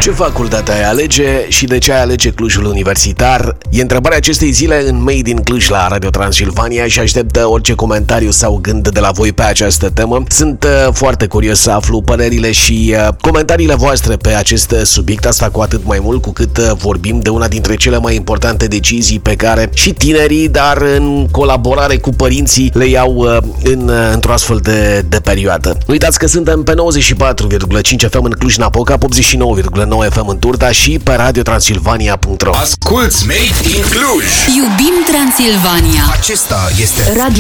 Ce facultate ai alege și de ce ai alege Clujul Universitar? E întrebarea acestei zile în Made in Cluj la Radio Transilvania și aștept orice comentariu sau gând de la voi pe această temă. Sunt foarte curios să aflu părerile și comentariile voastre pe acest subiect, asta cu atât mai mult cu cât vorbim de una dintre cele mai importante decizii pe care și tinerii, dar în colaborare cu părinții, le iau într-o astfel de perioadă. Nu uitați că suntem pe 94,5 FM în Cluj-Napoca, 89,9 FM în Turda și pe radiotransilvania.ro. Asculți Made in Cluj! Iubim Transilvania! Acesta este Radio